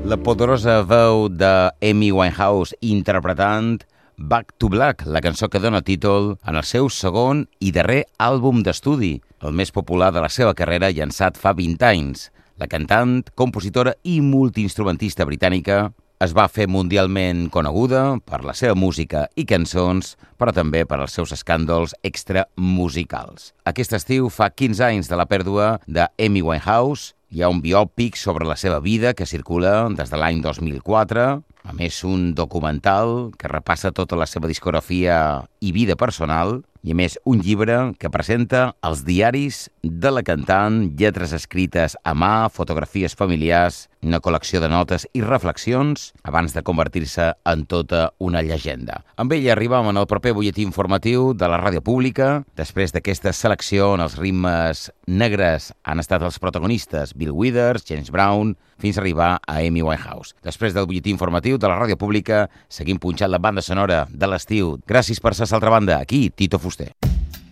La poderosa veu de Amy Winehouse interpretant Back to Black, la cançó que dona títol en el seu segon i darrer àlbum d'estudi, el més popular de la seva carrera, llançat fa 20 anys. La cantant, compositora i multiinstrumentista britànica es va fer mundialment coneguda per la seva música i cançons, però també per als seus escàndols extramusicals. Aquest estiu fa 15 anys de la pèrdua de Amy Winehouse. Hi ha un biòpic sobre la seva vida que circula des de l'any 2004, a més un documental que repassa tota la seva discografia i vida personal, i a més un llibre que presenta els diaris de la cantant, lletres escrites a mà, fotografies familiars, una col·lecció de notes i reflexions abans de convertir-se en tota una llegenda. Amb ella arribam en el proper butlletí informatiu de la ràdio pública. Després d'aquesta selecció on els ritmes negres han estat els protagonistes, Bill Withers, James Brown, fins a arribar a Amy Winehouse. Després del butlletí informatiu de la ràdio pública, seguim punxant la banda sonora de l'estiu. Gràcies per ser a l'altra banda. Aquí, Tito Fuster.